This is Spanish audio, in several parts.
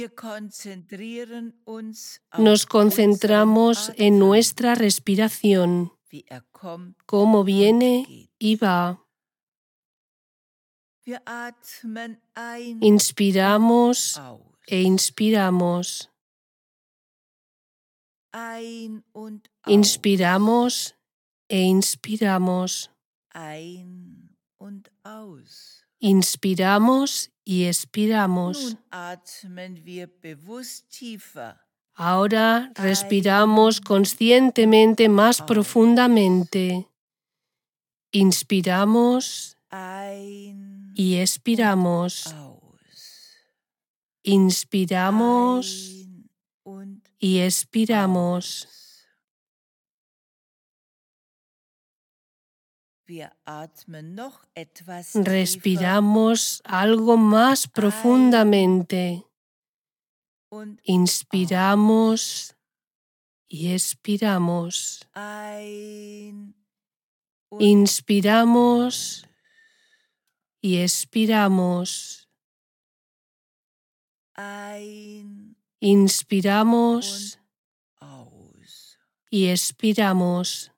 Nos concentramos en nuestra respiración, cómo viene y va. Inspiramos e inspiramos. Inspiramos e inspiramos. Inspiramos y expiramos. Ahora respiramos conscientemente más profundamente. Inspiramos y expiramos. Inspiramos y expiramos. Respiramos algo más profundamente. Inspiramos y expiramos. Inspiramos y expiramos. Inspiramos y expiramos.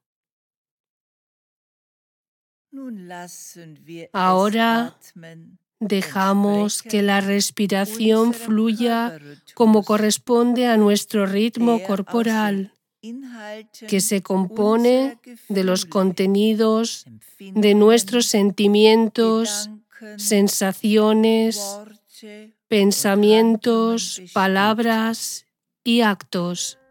Ahora dejamos que la respiración fluya como corresponde a nuestro ritmo corporal, que se compone de los contenidos de nuestros sentimientos, sensaciones, pensamientos, palabras y actos.